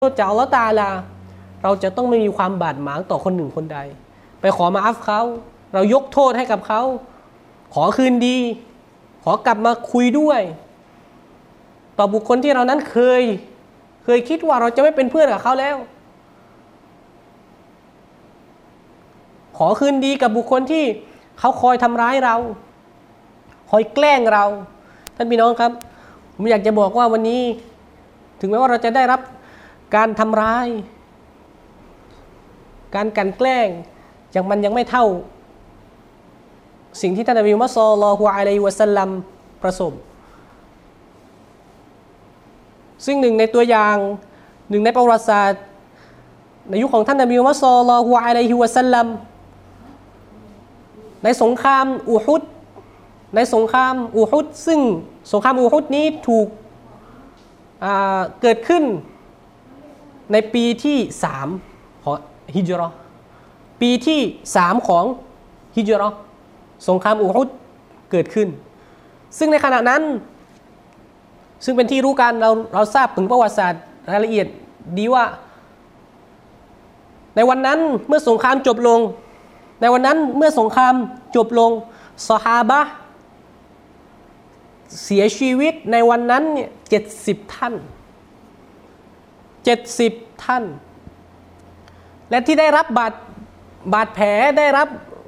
จากอัลลอฮฺตะอาลาเราจะต้องไม่มีความบาดหมางต่อคนหนึ่งคนใดไปขอมาอัฟเขาเรายกโทษให้กับเขาขอคืนดีขอกลับมาคุยด้วยต่อบุคคลที่เรานั้นเคยคิดว่าเราจะไม่เป็นเพื่อนกับเขาแล้วขอคืนดีกับบุคคลที่เขาคอยทำร้ายเราคอยแกล้งเราท่านพี่น้องครับผมอยากจะบอกว่าวันนี้ถึงแม้ว่าเราจะได้รับการทำร้ายการกลั่นแกล้งมันยังไม่เท่าสิ่งที่ท่านนบีมุฮัมมัด ศ็อลลัลลอฮุอะลัยฮิวะซัลลัมประสบซึ่งหนึ่งในตัวอย่างหนึ่งในประวัติศาสตร์ในยุคของท่านนบีมุฮัมมัด ศ็อลลัลลอฮุอะลัยฮิวะซัลลัมในสงครามอูฮุดซึ่งสงครามอูฮุดนี้ถูกเกิดขึ้นในปีที่3ของฮิจเราะห์ปีที่3ของฮิจเราะห์สงครามอูฮุดเกิดขึ้นซึ่งในขณะนั้นซึ่งเป็นที่รู้กันเราทราบถึงประวัติศาสตร์รายละเอียดดีว่าในวันนั้นเมื่อสงครามจบลงซอฮาบะห์เสียชีวิตในวันนั้นเนี่ย70 ท่านและที่ได้รับบาดแผลได้รับ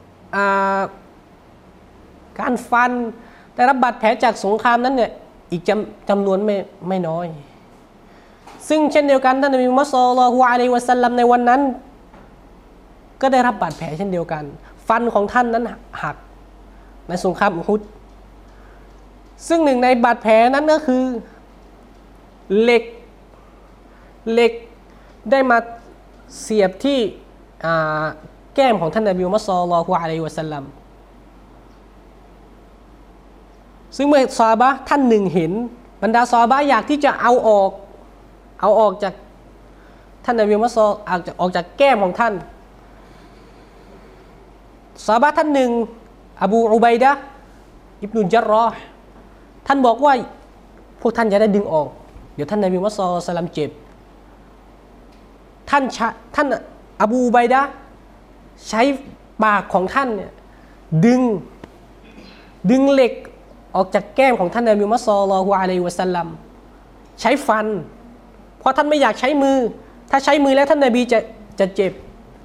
การฟันได้รับบาดแผลจากสงครามนั้นเนี่ยอีกจำนวนไม่น้อยซึ่งเช่นเดียวกันท่านนบีมุฮัมมัด ศ็อลลัลลอฮุอะลัยฮิวะซัลลัมในวันนั้นก็ได้รับบาดแผลเช่นเดียวกันฟันของท่านนั้นหักในสงครามอูฮุดซึ่งหนึ่งในบาดแผลนั้นก็คือเหล็กได้มาเสียบที่แก้มของท่านนบีมุฮัมมัด ศ็อลลัลลอฮุอะลัยฮิวะซัลลัมซึ่งเมื่อซอฮาบะห์ท่านหนึ่งเห็นบรรดาซอฮาบะห์อยากที่จะเอาออกจากท่านนบีมุฮัมมัดออกจากแก้มของท่านซอฮาบะห์ท่านหนึ่งอบูอุบัยดะห์อิบนุญัรรอห์ท่านบอกว่าพวกท่านจะได้ดึงออกเดี๋ยวท่านนบีมุฮัมมัด ศ็อลลัลลอฮุอะลัยฮิวะซัลลัมเจ็บท่านอบูอุบัยดะห์ใช้ปากของท่านเนี่ยดึงเหล็กออกจากแก้มของท่านนบีมุฮัมมัด ศ็อลลัลลอฮุอะลัยฮิวะซัลลัมใช้ฟันเพราะท่านไม่อยากใช้มือถ้าใช้มือแล้วท่านนบีจะเจ็บ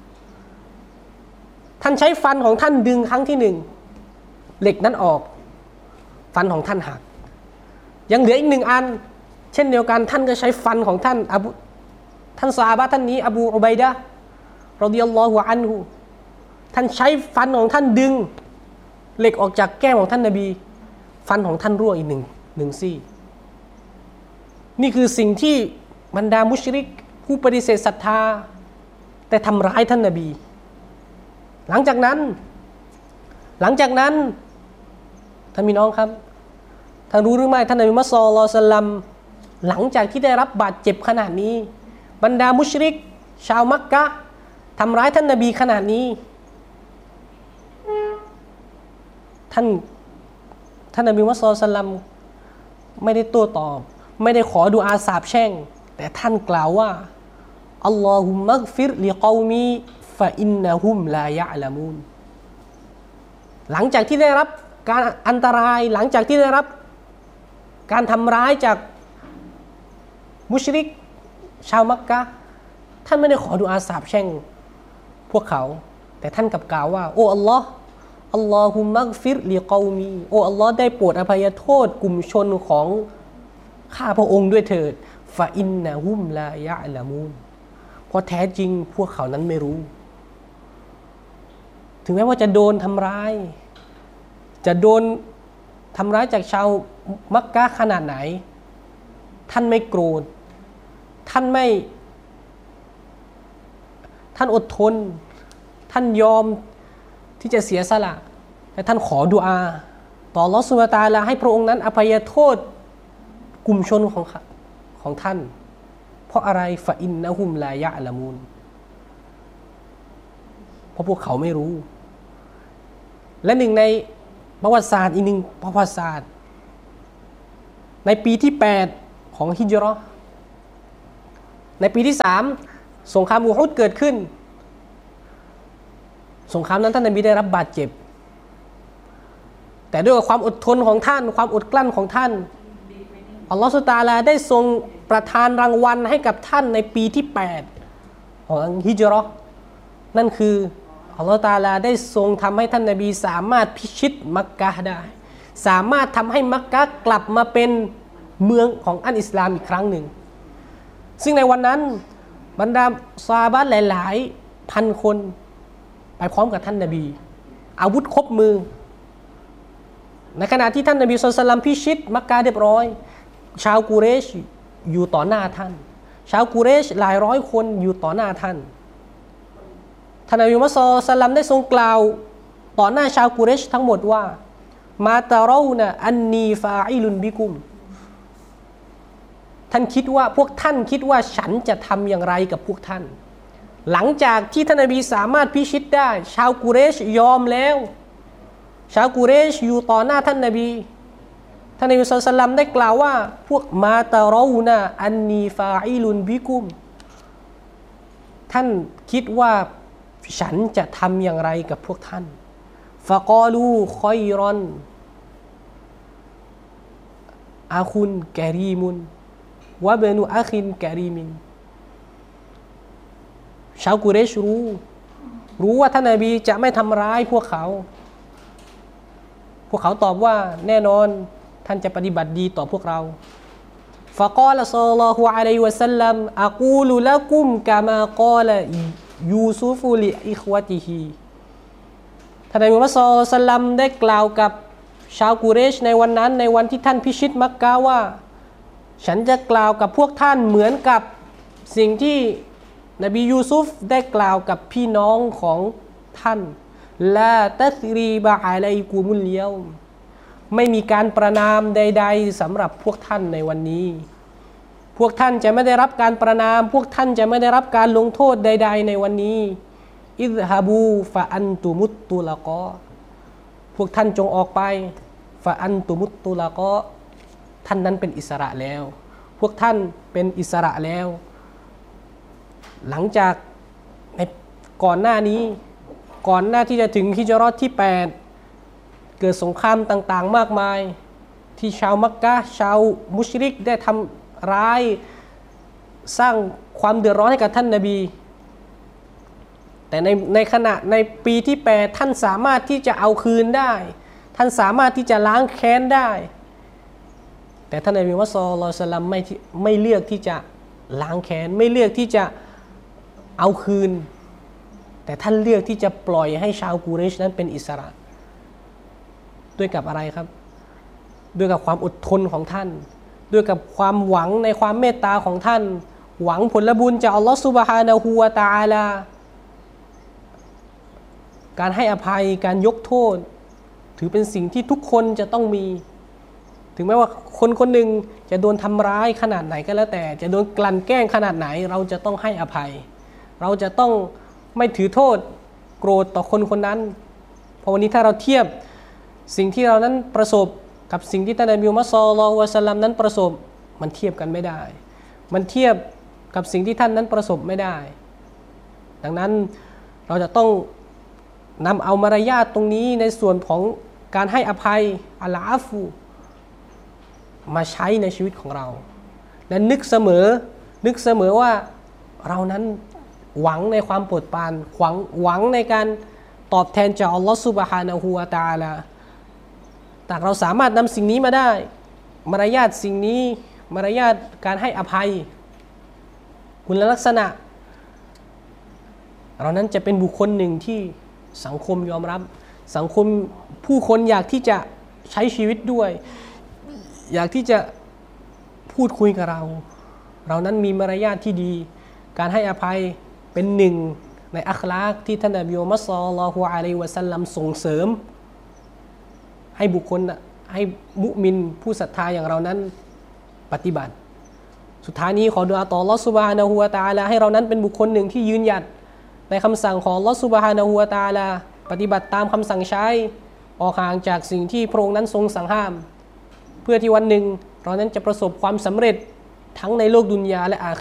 ท่านใช้ฟันของท่านดึงครั้งที่1เหล็กนั้นออกฟันของท่านหักยังเหลืออีก1 อันเช่นเดียวกันท่านก็ใช้ฟันของท่านซอฮาบะห์ท่านนี้อบูอุบัยดะห์รอฎิยัลลอฮุอันฮุท่านใช้ฟันของท่านดึงเหล็กออกจากแก้มของท่านนบีฟันของท่านรั่วอีกหนึ่งซี่นี่คือสิ่งที่บรรดามุชริกผู้ปฏิเสธศรัทธาแต่ทำร้ายท่านนบีหลังจากนั้นท่านพี่น้องครับท่านรู้หรือไม่ท่านนบีมุฮัมมัด ศ็อลลัลลอฮุอะลัยฮิวะซัลลัมหลังจากที่ได้รับบาดเจ็บขนาดนี้บรรดามุชริกชาวมักกะฮ์ทำร้ายท่านนบีขนาดนี้ท่านนบีมุฮัมมัด ศ็อลลัลลอฮุอะลัยฮิวะซัลลัมไม่ได้โต้ตอบไม่ได้ขอดุอาสาบแช่งแต่ท่านกล่าวว่าอัลลอฮุมมัฆฟิรลิกอมีฟะอินนะฮุมลายะอ์ละมูนหลังจากที่ได้รับการอันตรายหลังจากที่ได้รับการทำร้ายจากมุชริกชาวมักกะฮ์ท่านไม่ได้ขอดุอาสาบแช่งพวกเขาแต่ท่านกลับกล่าวว่าโอ้อัลลอฮ์อัลลอฮุมมัฆฟิรลิกอมีโอ้อัลลอฮ์ได้โปรดอภัยโทษกลุ่มชนของข้าพระองค์ด้วยเถิดฟะอินนะฮุมลายะอ์ละมูนเพราะแท้จริงพวกเขานั้นไม่รู้ถึงแม้ว่าจะโดนทำร้ายจากชาวมักกะฮ์ขนาดไหนท่านไม่โกรธท่านอดทนท่านยอมที่จะเสียสละและท่านขอดุอาต่ออัลเลาะห์ซุบฮานะฮูวะตะอาลาให้พระองค์นั้นอภัยโทษกลุ่มชนของท่านเพราะอะไรฟะอินนะฮุมลายะอ์ละมูนเพราะพวกเขาไม่รู้และหนึ่งในประวัติศาสตร์อีกหนึ่งประวัติศาสตร์ในปีที่8ของฮิจเราะห์ในปีที่3สงครามอูฮุดเกิดขึ้นสงครามนั้นท่านนบีได้รับบาดเจ็บแต่ด้วยความอดทนของท่านความอดกลั้นของท่านอัลลอฮฺซุบฮานะฮูวะตะอาลาได้ทรงประทานรางวัลให้กับท่านในปีที่8ของฮิจเราะห์นั่นคืออัลลอฮฺตะอาลาได้ทรงทำให้ท่านนบีสามารถพิชิตมักกะฮ์ได้สามารถทำให้มักกะฮ์กลับมาเป็นเมืองของอันอิสลามอีกครั้งหนึ่งซึ่งในวันนั้นบรรดาซอฮาบะห์หลายๆพันคนไปพร้อมกับท่านนบีอาวุธครบมือในขณะที่ท่านนบีศ็อลลัลลอฮุอะลัยฮิวะซัลลัมพิชิตมักกะฮ์เรียบร้อยชาวกุเรชอยู่ต่อหน้าท่านชาวกุเรชหลายร้อยคนอยู่ต่อหน้าท่านท่านนบีมุฮัมมัดศ็อลลัลลอฮุอะลัยฮิวะซัลลัมได้ทรงกล่าวต่อหน้าชาวกุเรชทั้งหมดว่ามาตะเรานะอันนีฟาอิลุนบิกุมท่านคิดว่าพวกท่านคิดว่าฉันจะทำอย่างไรกับพวกท่านหลังจากที่ท่านนบีสามารถพิชิตได้ชาวกุเรชยอมแล้วชาวกุเรชอยู่ต่อหน้าท่านนบีท่านนบีศ็อลลัลลอฮุอะลัยฮิวะซัลลัมได้กล่าวว่าพวกมาตะเรานะอันนีฟาอิลุนบิกุมท่านคิดว่าฉันจะทำอย่างไรกับพวกท่านฟะกอลูคอยรอนอาคุนกะรีมุนวะเบนุอาคินกะรีมินชาวกุเรชรู้ว่าท่านนบีจะไม่ทำร้ายพวกเขาตอบว่าแน่นอนท่านจะปฏิบัติดีต่อพวกเราฟะกอลศ็อลลัลลอฮุอะลัยฮิวะซัลลัมอะกูลุละกุมกะมากอลยูซุฟลิอิควะติฮีท่านนบีมุฮัมมัดศ็อลลัลลอฮุอะลัยฮิวะซัลลัมได้กล่าวกับชาวกุเรชในวันนั้นในวันที่ท่านพิชิตมักกะฮ์ว่าฉันจะกล่าวกับพวกท่านเหมือนกับสิ่งที่นบียูซุฟได้กล่าวกับพี่น้องของท่านลาตัสรีบะอะลัยกุมุลเยาม์ไม่มีการประนามใดๆสำหรับพวกท่านในวันนี้พวกท่านจะไม่ได้รับการประนามพวกท่านจะไม่ได้รับการลงโทษใดๆในวันนี้อิซฮะบูฟะอันตุมุตตุละกอพวกท่านจงออกไปฟะอันตุมุตตุละกอท่านนั้นเป็นอิสระแล้วพวกท่านเป็นอิสระแล้วหลังจากในก่อนหน้านี้ก่อนหน้าที่จะถึงฮิจเราะห์ที่8เกิดสงครามต่างๆมากมายที่ชาวมักกะฮ์ชาวมุชริกได้ทำร้ายสร้างความเดือดร้อนให้กับท่านนบีแต่ในขณะในปีที่8ท่านสามารถที่จะเอาคืนได้ท่านสามารถที่จะล้างแค้นได้แต่ท่านนบีมุฮัมมัดศ็อลลัลลอฮุอะลัยฮิวะซัลลัมไม่เลือกที่จะล้างแค้นไม่เลือกที่จะเอาคืนแต่ท่านเลือกที่จะปล่อยให้ชาวกุเรชนั้นเป็นอิสระด้วยกับอะไรครับด้วยกับความอดทนของท่านด้วยกับความหวังในความเมตตาของท่านหวังผลบุญจากอัลลอฮฺซุบฮานะฮูวะตะอาลาการให้อภัยการยกโทษถือเป็นสิ่งที่ทุกคนจะต้องมีถึงแม้ว่าคนคนหนึ่งจะโดนทำร้ายขนาดไหนก็แล้วแต่จะโดนกลั่นแกล้งขนาดไหนเราจะต้องให้อภัยเราจะต้องไม่ถือโทษโกรธต่อคนคนนั้นเพราะวันนี้ถ้าเราเทียบสิ่งที่เรานั้นประสบกับสิ่งที่ท่านนบีมุฮัมมัดศ็อลลัลลอฮุอะลัยฮิวะซัลลัมนั้นประสบมันเทียบกันไม่ได้มันเทียบกับสิ่งที่ท่านนั้นประสบไม่ได้ดังนั้นเราจะต้องนำเอามารยาทตรงนี้ในส่วนของการให้อภัยอัลอาฟูมาใช้ในชีวิตของเราและนึกเสมอว่าเรานั้นหวังในความโปรดปรานหวังในการตอบแทนจากอัลลอฮฺซุบฮานะฮูวะตะอาลาแต่เราสามารถนำสิ่งนี้มาได้มารยาทสิ่งนี้มารยาทการให้อภัยคุณลักษณะเรานั้นจะเป็นบุคคลหนึ่งที่สังคมยอมรับสังคมผู้คนอยากที่จะใช้ชีวิตด้วยอยากที่จะพูดคุยกับเรานั้นมีมารยาทที่ดีการให้อภัยเป็นหนึ่งในอัคลากที่ท่านนบีมุฮัมมัดศ็อลลัลลอฮุอะลัยฮิวะซัลลัมส่งเสริมให้บุคคลให้มุมินผู้ศรัทธาอย่างเรานั้นปฏิบัติสุดท้ายนี้ขอดุอาต่ออัลเลาะห์ซุบฮานะฮูวะตะอาลาให้เรานั้นเป็นบุคคลหนึ่งที่ยืนหยัดในคำสั่งของอัลเลาะห์ซุบฮานะฮูวะตะอาลาปฏิบัติตามคำสั่งใช้ออกห่างจากสิ่งที่พระองค์นั้นทรงสั่งห้ามเพื่อที่วันหนึ่งเรานั้นจะประสบความสำเร็จทั้งในโลกดุนยาและอาคิเราะห์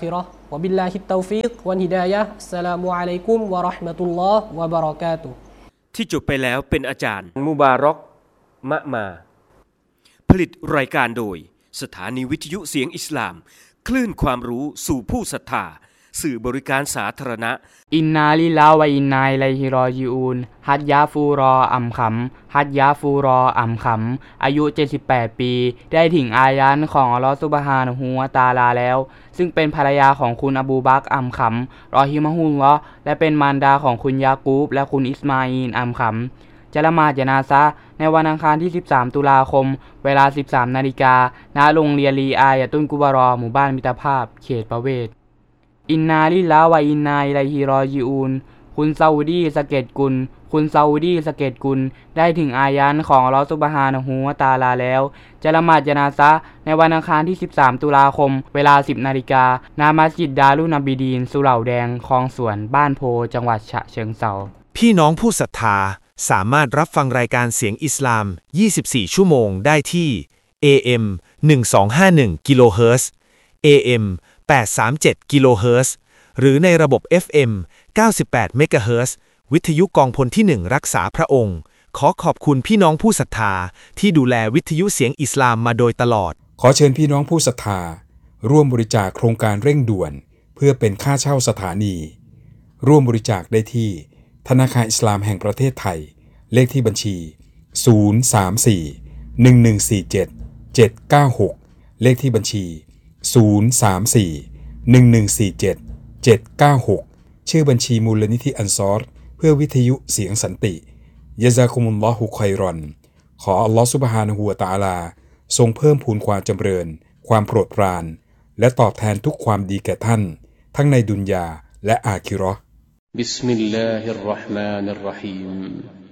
วะบิลลาฮิตตอฟิกวันฮิดายะฮ์อัสสลามุอะลัยกุมวะเราะห์มะตุลลอฮ์วะบะเราะกาตุฮ์ที่จบไปแล้วเป็นอาจารย์มุบารอกมะมาผลิตรายการโดยสถานีวิทยุเสียงอิสลามคลื่นความรู้สู่ผู้ศรัทธาสื่อบริการสาธารณะอินนาลิลลาฮ์วะอินนาอิลัยฮิรอญิอูนฮัจญาฟูรออัมขำฮัจญาฟูรออัมขำอายุ78ปีได้ถึงอายันของอัลเลาะห์ซุบฮานะฮูวะตะอาลาแล้วซึ่งเป็นภรรยาของคุณอบูบักรอัมขำรอฮิมะฮุลลอฮ์และเป็นมารดาของคุณยากูบและคุณอิสมาอีลอัมขำจะละหมาดญะนาซะห์ในวันอังคารที่13ตุลาคมเวลา 13 นาฬิกาณโรงเรียนลีอายะตุนกุบารอหมู่บ้านมิตรภาพเขตประเวศอินนาลิลลาฮ์วะอินนาอิลัยฮิรอญิอูนคุณซาอุดีสะเก็ดกุลคุณซาอุดีสะเก็ดกุลได้ถึงอายันของอัลเลาะห์ซุบฮานะฮูวะตะอาลาแล้วจะละหมาดญะนาซะห์ในวันอังคารที่13ตุลาคมเวลา 10 นาฬิกาณมัสยิดดารุนบีดีนสุเหร่าแดงคลองสวนบ้านโพจังหวัดฉะเชิงเทราพี่น้องผู้ศรัทธาสามารถรับฟังรายการเสียงอิสลาม 24 ชั่วโมงได้ที่ AM 1251 กิโลเฮิรตซ์ AM 837 กิโลเฮิรตซ์ หรือในระบบ FM 98 เมกะเฮิรตซ์ วิทยุกองพลที่ 1 รักษาพระองค์ขอขอบคุณพี่น้องผู้ศรัทธาที่ดูแลวิทยุเสียงอิสลามมาโดยตลอดขอเชิญพี่น้องผู้ศรัทธาร่วมบริจาคโครงการเร่งด่วนเพื่อเป็นค่าเช่าสถานีร่วมบริจาคได้ที่ธนาคารอิสลามแห่งประเทศไทยเลขที่บัญชี034-1147-796เลขที่บัญชี034-1147-796ชื่อบัญชีมูลนิธิอันซอรเพื่อวิทยุเสียงสันติยะซากุมุลลอฮุค็อยรอนขออัลลอฮฺซุบฮานะฮูวะตะอาลาทรงเพิ่มพูนความจำเริญความโปรดปรานและตอบแทนทุกความดีแก่ท่านทั้งในดุนยาและอาคิเราะห์บิสมิลลาฮิรเราะห์มานิรเราะฮีม